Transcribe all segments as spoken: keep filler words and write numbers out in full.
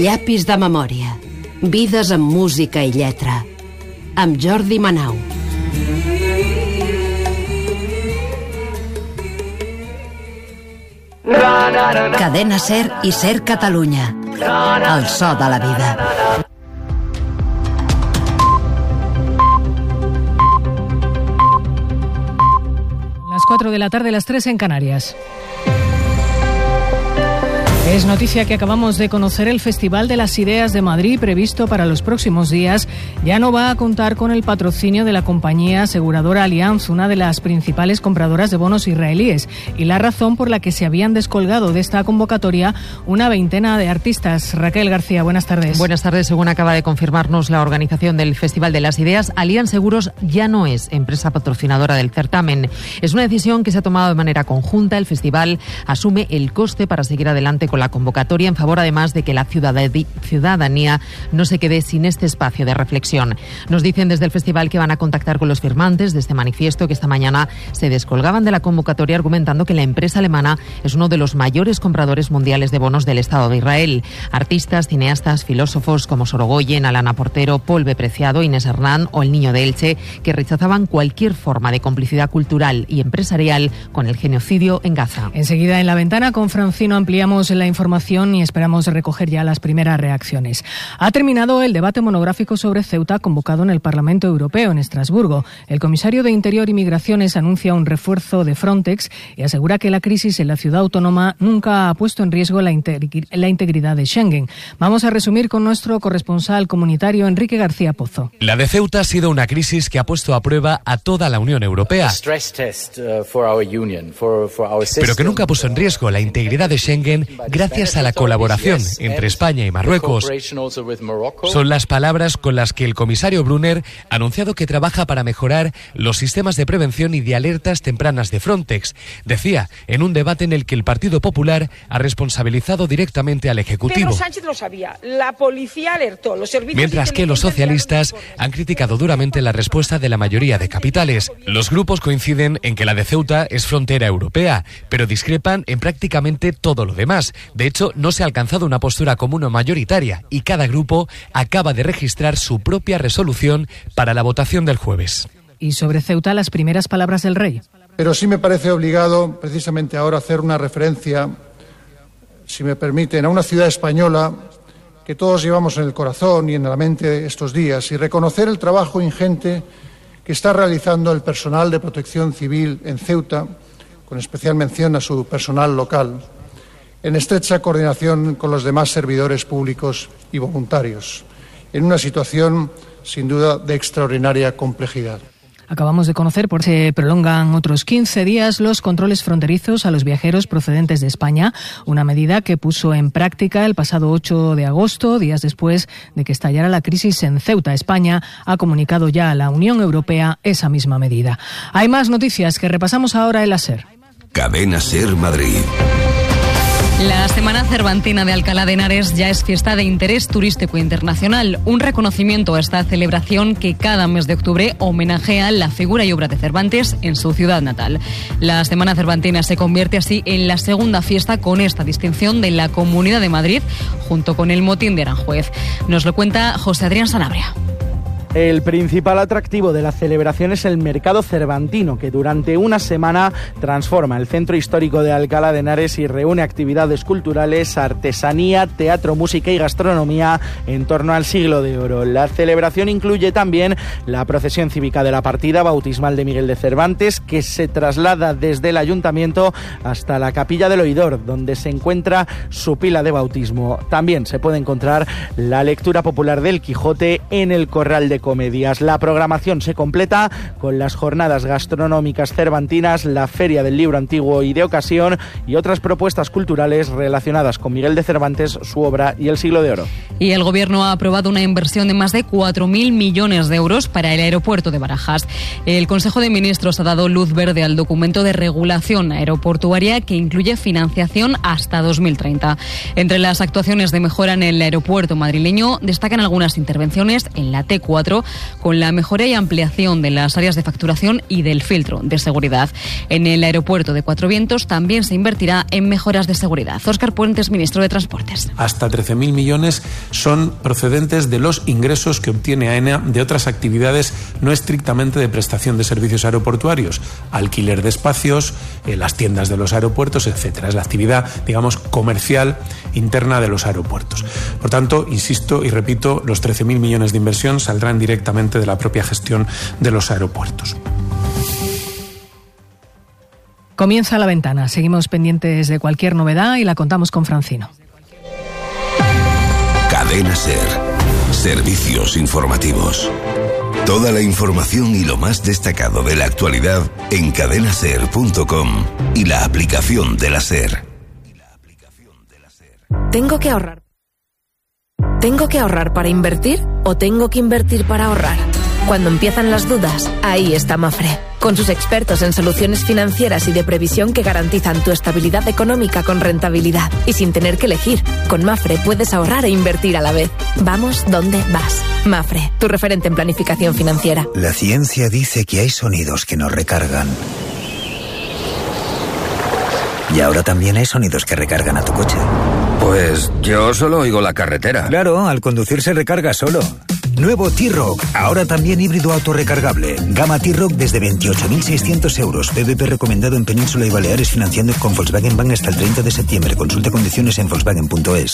Llapis de memòria. Vides amb música i lletra. Amb Jordi Manau. Cadena Ser i Ser Catalunya. El so de la vida. Las cuatro de la tarde, las tres en Canarias. Es noticia que acabamos de conocer: el Festival de las Ideas de Madrid, previsto para los próximos días, ya no va a contar con el patrocinio de la compañía aseguradora Allianz, una de las principales compradoras de bonos israelíes, y la razón por la que se habían descolgado de esta convocatoria una veintena de artistas. Raquel García, buenas tardes. Buenas tardes. Según acaba de confirmarnos la organización del Festival de las Ideas, Allianz Seguros ya no es empresa patrocinadora del certamen. Es una decisión que se ha tomado de manera conjunta. El festival asume el coste para seguir adelante con la convocatoria, en favor además de que la ciudadanía no se quede sin este espacio de reflexión. Nos dicen desde el festival que van a contactar con los firmantes de este manifiesto, que esta mañana se descolgaban de la convocatoria argumentando que la empresa alemana es uno de los mayores compradores mundiales de bonos del Estado de Israel. Artistas, cineastas, filósofos como Sorogoyen, Alana Portero, Paul B. Preciado, Inés Hernán o el Niño de Elche, que rechazaban cualquier forma de complicidad cultural y empresarial con el genocidio en Gaza. Enseguida en La Ventana con Francino ampliamos la información y esperamos recoger ya las primeras reacciones. Ha terminado el debate monográfico sobre Ceuta convocado en el Parlamento Europeo en Estrasburgo. El comisario de Interior y Migraciones anuncia un refuerzo de Frontex y asegura que la crisis en la ciudad autónoma nunca ha puesto en riesgo la, integri- la integridad de Schengen. Vamos a resumir con nuestro corresponsal comunitario Enrique García Pozo. La de Ceuta ha sido una crisis que ha puesto a prueba a toda la Unión Europea, pero que nunca puso en riesgo la integridad de Schengen gracias a la colaboración entre España y Marruecos. Son las palabras con las que el comisario Brunner ha anunciado que trabaja para mejorar los sistemas de prevención y de alertas tempranas de Frontex. Decía, en un debate en el que el Partido Popular ha responsabilizado directamente al Ejecutivo. Pedro Sánchez lo sabía, la policía alertó, los servicios... Mientras que los socialistas han criticado duramente la respuesta de la mayoría de capitales. Los grupos coinciden en que la de Ceuta es frontera europea, pero discrepan en prácticamente todo lo demás. De hecho, no se ha alcanzado una postura común o mayoritaria y cada grupo acaba de registrar su propia resolución para la votación del jueves. Y sobre Ceuta, las primeras palabras del rey. Pero sí me parece obligado, precisamente ahora, hacer una referencia, si me permiten, a una ciudad española que todos llevamos en el corazón y en la mente estos días, y reconocer el trabajo ingente que está realizando el personal de protección civil en Ceuta, con especial mención a su personal local, en estrecha coordinación con los demás servidores públicos y voluntarios, en una situación, sin duda, de extraordinaria complejidad. Acabamos de conocer por qué se prolongan otros quince días los controles fronterizos a los viajeros procedentes de España, una medida que puso en práctica el pasado ocho de agosto, días después de que estallara la crisis en Ceuta. España ha comunicado ya a la Unión Europea esa misma medida. Hay más noticias que repasamos ahora en la SER. Cadena SER Madrid. La Semana Cervantina de Alcalá de Henares ya es fiesta de interés turístico internacional, un reconocimiento a esta celebración que cada mes de octubre homenajea la figura y obra de Cervantes en su ciudad natal. La Semana Cervantina se convierte así en la segunda fiesta con esta distinción de la Comunidad de Madrid, junto con el Motín de Aranjuez. Nos lo cuenta José Adrián Sanabria. El principal atractivo de la celebración es el mercado cervantino, que durante una semana transforma el centro histórico de Alcalá de Henares y reúne actividades culturales, artesanía, teatro, música y gastronomía en torno al siglo de oro. La celebración incluye también la procesión cívica de la partida bautismal de Miguel de Cervantes, que se traslada desde el ayuntamiento hasta la capilla del Oidor, donde se encuentra su pila de bautismo. También se puede encontrar la lectura popular del Quijote en el Corral de Comedias. La programación se completa con las jornadas gastronómicas cervantinas, la Feria del Libro Antiguo y de Ocasión y otras propuestas culturales relacionadas con Miguel de Cervantes, su obra y el siglo de oro. Y el Gobierno ha aprobado una inversión de más de cuatro mil millones de euros para el aeropuerto de Barajas. El Consejo de Ministros ha dado luz verde al documento de regulación aeroportuaria que incluye financiación hasta dos mil treinta. Entre las actuaciones de mejora en el aeropuerto madrileño destacan algunas intervenciones en la T cuatro metro, con la mejora y ampliación de las áreas de facturación y del filtro de seguridad. En el aeropuerto de Cuatro Vientos también se invertirá en mejoras de seguridad. Óscar Puentes, ministro de Transportes. Hasta trece mil millones son procedentes de los ingresos que obtiene AENA de otras actividades no estrictamente de prestación de servicios aeroportuarios, alquiler de espacios, eh, las tiendas de los aeropuertos, etcétera. Es la actividad, digamos, comercial interna de los aeropuertos. Por tanto, insisto y repito, los trece mil millones de inversión saldrán directamente de la propia gestión de los aeropuertos. Comienza La Ventana. Seguimos pendientes de cualquier novedad y la contamos con Francino. Cadena SER. Servicios informativos. Toda la información y lo más destacado de la actualidad en cadena ser punto com y la aplicación de la SER. ¿Tengo que ahorrar? ¿Tengo que ahorrar para invertir o tengo que invertir para ahorrar? Cuando empiezan las dudas, ahí está Mafre, con sus expertos en soluciones financieras y de previsión que garantizan tu estabilidad económica con rentabilidad y sin tener que elegir. Con Mafre puedes ahorrar e invertir a la vez. Vamos donde vas. Mafre, tu referente en planificación financiera. La ciencia dice que hay sonidos que nos recargan. Y ahora también hay sonidos que recargan a tu coche. Pues yo solo oigo la carretera. Claro, al conducir se recarga solo. Nuevo T-Roc, ahora también híbrido autorrecargable. Gama T-Roc desde veintiocho mil seiscientos euros. P V P recomendado en Península y Baleares, financiando con Volkswagen Bank hasta el treinta de septiembre. Consulta condiciones en volkswagen punto es.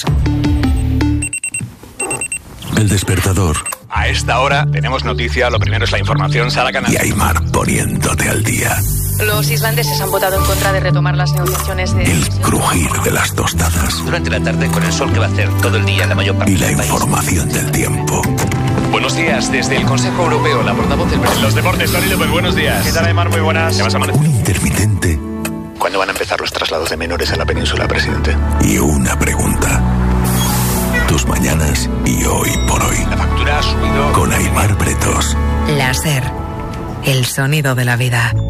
El despertador. A esta hora tenemos noticia, lo primero es la información, Sara Canal. Y Aymar poniéndote al día. Los islandeses han votado en contra de retomar las negociaciones de... El crujir de las tostadas. Durante la tarde con el sol que va a hacer todo el día en la mayor parte y la del país. Información del tiempo. Buenos días, desde el Consejo Europeo, la portavoz del presidente. Los deportes, Tony López, buenos días. ¿Qué tal, Aymar? Muy buenas. ¿Qué vas a Un intermitente. ¿Cuándo van a empezar los traslados de menores a la península, presidente? Y una pregunta. Tus mañanas y hoy por hoy. La factura ha subido... Con Aymar Bretos. La SER, el sonido de la vida.